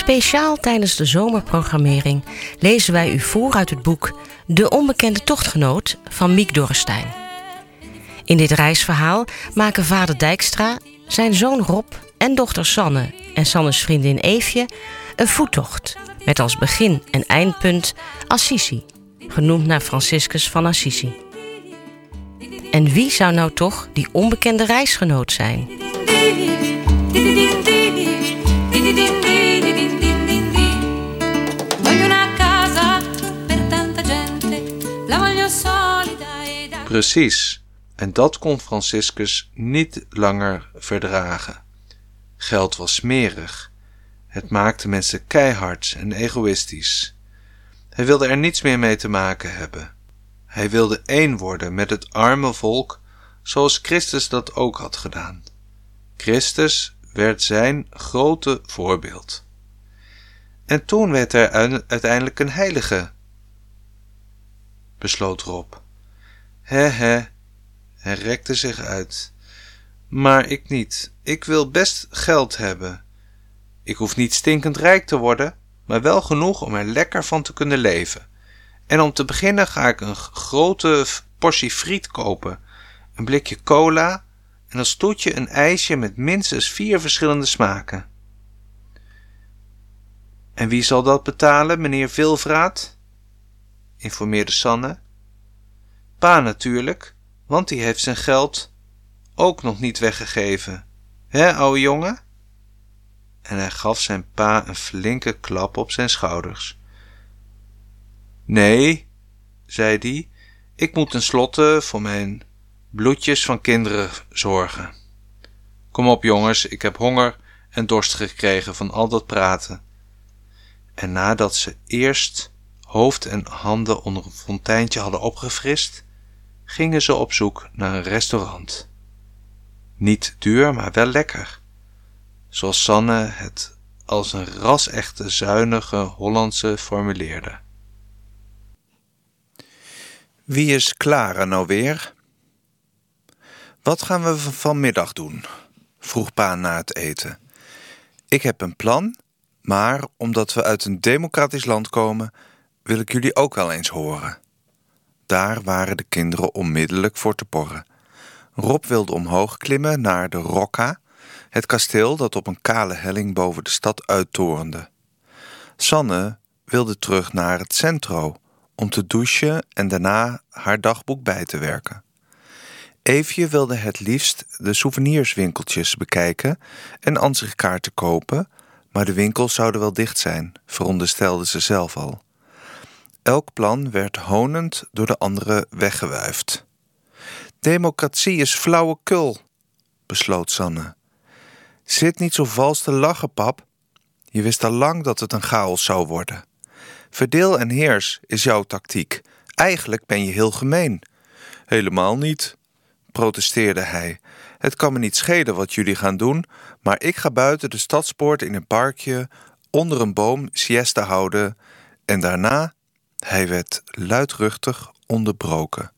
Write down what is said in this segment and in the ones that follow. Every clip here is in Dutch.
Speciaal tijdens de zomerprogrammering lezen wij u voor uit het boek De onbekende tochtgenoot van Miek Dorrestein. In dit reisverhaal maken vader Dijkstra, zijn zoon Rob en dochter Sanne en Sannes vriendin Eefje een voettocht met als begin- en eindpunt Assisi, genoemd naar Franciscus van Assisi. En wie zou nou toch die onbekende reisgenoot zijn? Precies, en dat kon Franciscus niet langer verdragen. Geld was smerig. Het maakte mensen keihard en egoïstisch. Hij wilde er niets meer mee te maken hebben. Hij wilde één worden met het arme volk, zoals Christus dat ook had gedaan. Christus werd zijn grote voorbeeld. En toen werd hij uiteindelijk een heilige, besloot Rob. Hij rekte zich uit. Maar ik niet. Ik wil best geld hebben. Ik hoef niet stinkend rijk te worden, maar wel genoeg om er lekker van te kunnen leven. En om te beginnen ga ik een grote portie friet kopen, een blikje cola en als toetje een ijsje met minstens 4 verschillende smaken. En wie zal dat betalen, meneer Vilvraat? Informeerde Sanne. Pa natuurlijk, want die heeft zijn geld ook nog niet weggegeven. Hè, ouwe jongen? En hij gaf zijn pa een flinke klap op zijn schouders. Nee, zei hij, ik moet tenslotte voor mijn bloedjes van kinderen zorgen. Kom op jongens, ik heb honger en dorst gekregen van al dat praten. En nadat ze eerst hoofd en handen onder een fonteintje hadden opgefrist, gingen ze op zoek naar een restaurant. Niet duur, maar wel lekker. Zoals Sanne het als een ras-echte zuinige Hollandse formuleerde. Wie is Clara nou weer? Wat gaan we vanmiddag doen? Vroeg pa na het eten. Ik heb een plan, maar omdat we uit een democratisch land komen, wil ik jullie ook wel eens horen. Daar waren de kinderen onmiddellijk voor te porren. Rob wilde omhoog klimmen naar de Rocca, het kasteel dat op een kale helling boven de stad uittorende. Sanne wilde terug naar het centro om te douchen en daarna haar dagboek bij te werken. Eefje wilde het liefst de souvenirswinkeltjes bekijken en ansichtkaarten kopen, maar de winkels zouden wel dicht zijn, veronderstelde ze zelf al. Elk plan werd honend door de anderen weggewuifd. Democratie is flauwekul, besloot Sanne. Zit niet zo vals te lachen, pap. Je wist al lang dat het een chaos zou worden. Verdeel en heers is jouw tactiek. Eigenlijk ben je heel gemeen. Helemaal niet, protesteerde hij. Het kan me niet schelen wat jullie gaan doen, maar ik ga buiten de stadspoort in een parkje onder een boom siesta houden en daarna... Hij werd luidruchtig onderbroken.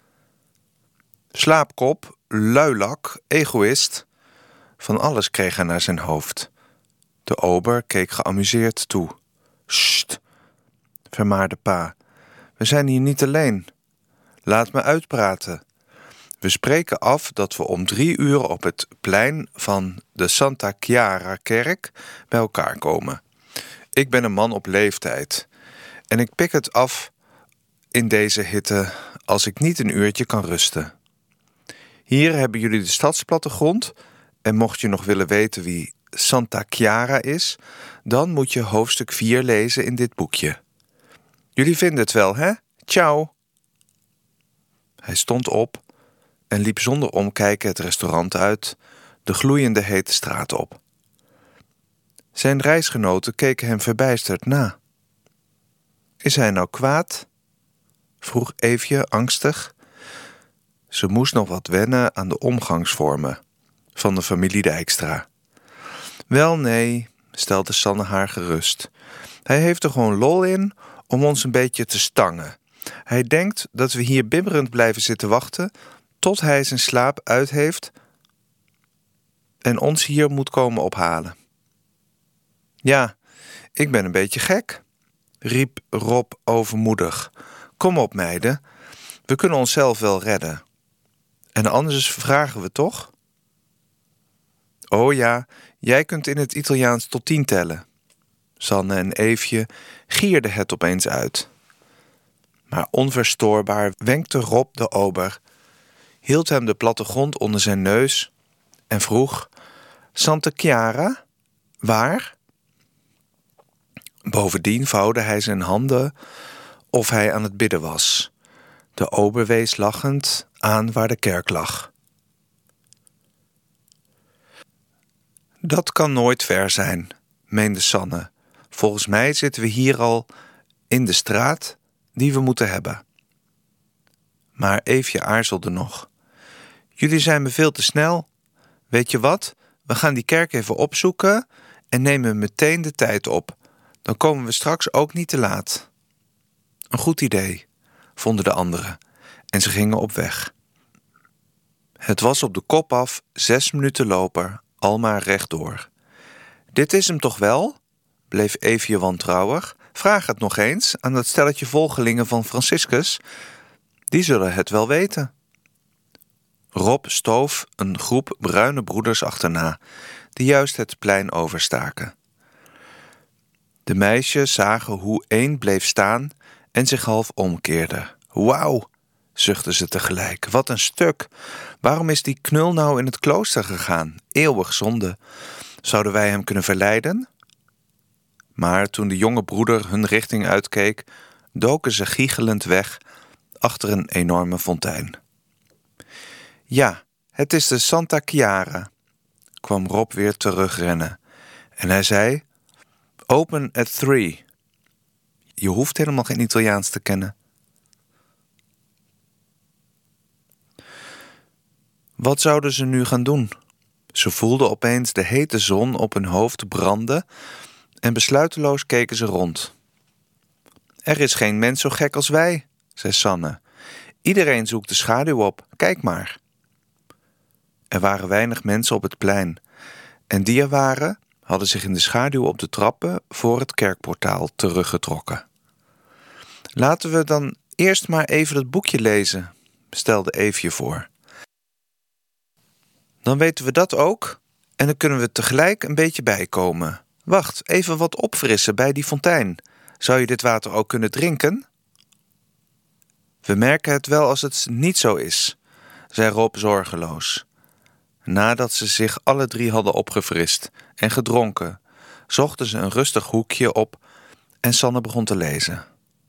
Slaapkop, luilak, egoïst. Van alles kreeg hij naar zijn hoofd. De ober keek geamuseerd toe. Sst, vermaarde pa. We zijn hier niet alleen. Laat me uitpraten. We spreken af dat we om 3 uur op het plein van de Santa Chiara kerk bij elkaar komen. Ik ben een man op leeftijd. En ik pik het af in deze hitte als ik niet een uurtje kan rusten. Hier hebben jullie de stadsplattegrond en mocht je nog willen weten wie Santa Chiara is, dan moet je hoofdstuk 4 lezen in dit boekje. Jullie vinden het wel, hè? Ciao! Hij stond op en liep zonder omkijken het restaurant uit, de gloeiende hete straat op. Zijn reisgenoten keken hem verbijsterd na. Is hij nou kwaad? Vroeg Eefje angstig. Ze moest nog wat wennen aan de omgangsvormen van de familie Dijkstra. Wel nee, stelde Sanne haar gerust. Hij heeft er gewoon lol in om ons een beetje te stangen. Hij denkt dat we hier bibberend blijven zitten wachten tot hij zijn slaap uit heeft en ons hier moet komen ophalen. Ja, Ik ben een beetje gek, riep Rob overmoedig. Kom op, meiden, we kunnen onszelf wel redden. En anders vragen we toch? Oh ja, jij kunt in het Italiaans tot 10 tellen. Sanne en Eefje gierden het opeens uit. Maar onverstoorbaar wenkte Rob de ober, hield hem de plattegrond onder zijn neus en vroeg: Santa Chiara, waar? Bovendien vouwde hij zijn handen of hij aan het bidden was. De ober wees lachend aan waar de kerk lag. Dat kan nooit ver zijn, meende Sanne. Volgens mij zitten we hier al in de straat die we moeten hebben. Maar Eefje aarzelde nog. Jullie zijn me veel te snel. Weet je wat? We gaan die kerk even opzoeken en nemen meteen de tijd op. Dan komen we straks ook niet te laat. Een goed idee, vonden de anderen, en ze gingen op weg. Het was op de kop af 6 minuten lopen, al maar rechtdoor. Dit is hem toch wel? Bleef Eefje wantrouwig. Vraag het nog eens aan dat stelletje volgelingen van Franciscus. Die zullen het wel weten. Rob stoof een groep bruine broeders achterna, die juist het plein overstaken. De meisjes zagen hoe één bleef staan en zich half omkeerde. Wauw, zuchtten ze tegelijk. Wat een stuk. Waarom is die knul nou in het klooster gegaan? Eeuwig zonde. Zouden wij hem kunnen verleiden? Maar toen de jonge broeder hun richting uitkeek, doken ze giechelend weg achter een enorme fontein. Ja, het is de Santa Chiara, kwam Rob weer terugrennen. En hij zei: Open at 3. Je hoeft helemaal geen Italiaans te kennen. Wat zouden ze nu gaan doen? Ze voelden opeens de hete zon op hun hoofd branden en besluiteloos keken ze rond. Er is geen mens zo gek als wij, zei Sanne. Iedereen zoekt de schaduw op, kijk maar. Er waren weinig mensen op het plein en die er waren, hadden zich in de schaduw op de trappen voor het kerkportaal teruggetrokken. Laten we dan eerst maar even het boekje lezen, stelde Eefje voor. Dan weten we dat ook en dan kunnen we tegelijk een beetje bijkomen. Wacht, even wat opfrissen bij die fontein. Zou je dit water ook kunnen drinken? We merken het wel als het niet zo is, zei Rob zorgeloos. Nadat ze zich alle 3 hadden opgefrist en gedronken, zochten ze een rustig hoekje op en Sanne begon te lezen.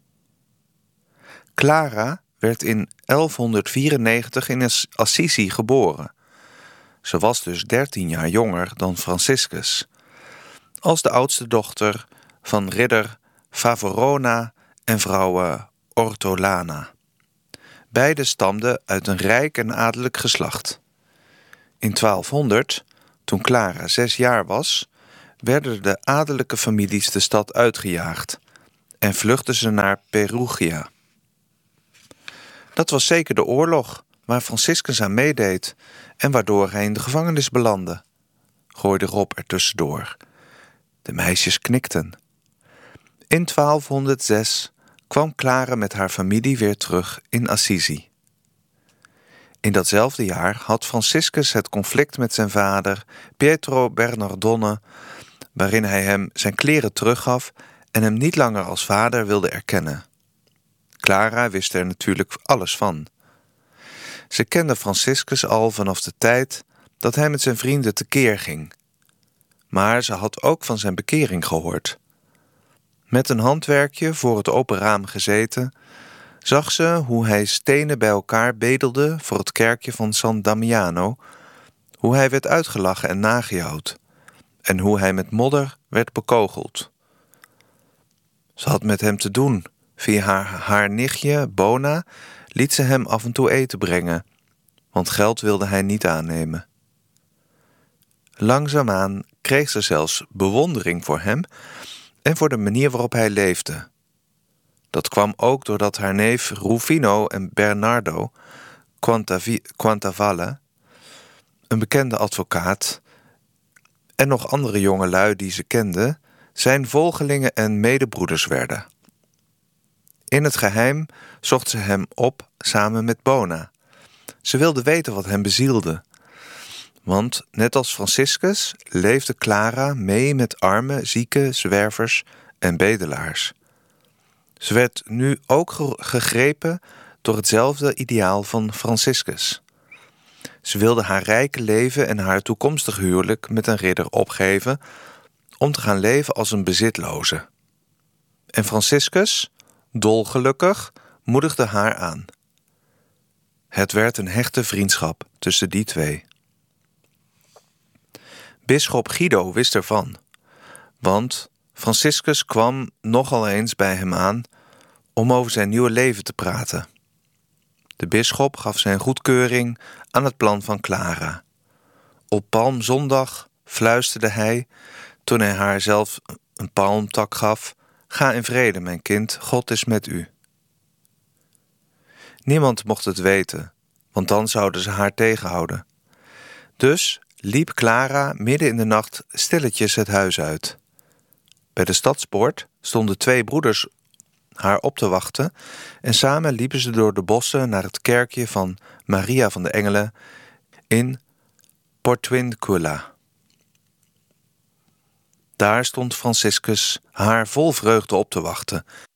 Clara werd in 1194 in Assisi geboren. Ze was dus 13 jaar jonger dan Franciscus, als de oudste dochter van ridder Favorona en vrouw Ortolana. Beide stamden uit een rijk en adellijk geslacht. In 1200, toen Clara 6 jaar was, werden de adellijke families de stad uitgejaagd en vluchtten ze naar Perugia. Dat was zeker de oorlog waar Franciscus aan meedeed en waardoor hij in de gevangenis belandde, gooide Rob er tussendoor. De meisjes knikten. In 1206 kwam Clara met haar familie weer terug in Assisi. In datzelfde jaar had Franciscus het conflict met zijn vader, Pietro Bernardone, waarin hij hem zijn kleren teruggaf en hem niet langer als vader wilde erkennen. Clara wist er natuurlijk alles van. Ze kende Franciscus al vanaf de tijd dat hij met zijn vrienden tekeer ging. Maar ze had ook van zijn bekering gehoord. Met een handwerkje voor het open raam gezeten, zag ze hoe hij stenen bij elkaar bedelde voor het kerkje van San Damiano, hoe hij werd uitgelachen en nagejouwd, en hoe hij met modder werd bekogeld. Ze had met hem te doen. Via haar nichtje, Bona, liet ze hem af en toe eten brengen, want geld wilde hij niet aannemen. Langzaamaan kreeg ze zelfs bewondering voor hem en voor de manier waarop hij leefde. Dat kwam ook doordat haar neef Rufino en Bernardo Quantavalle, een bekende advocaat, en nog andere jongelui die ze kende, zijn volgelingen en medebroeders werden. In het geheim zocht ze hem op samen met Bona. Ze wilde weten wat hem bezielde. Want net als Franciscus leefde Clara mee met armen, zieken, zwervers en bedelaars. Ze werd nu ook gegrepen door hetzelfde ideaal van Franciscus. Ze wilde haar rijke leven en haar toekomstig huwelijk met een ridder opgeven om te gaan leven als een bezitloze. En Franciscus, dolgelukkig, moedigde haar aan. Het werd een hechte vriendschap tussen die twee. Bisschop Guido wist ervan, want Franciscus kwam nogal eens bij hem aan om over zijn nieuwe leven te praten. De bisschop gaf zijn goedkeuring aan het plan van Clara. Op Palmzondag fluisterde hij, toen hij haar zelf een palmtak gaf: "Ga in vrede, mijn kind, God is met u." Niemand mocht het weten, want dan zouden ze haar tegenhouden. Dus liep Clara midden in de nacht stilletjes het huis uit. Bij de stadspoort stonden 2 broeders haar op te wachten en samen liepen ze door de bossen naar het kerkje van Maria van de Engelen in Portwincula. Daar stond Franciscus haar vol vreugde op te wachten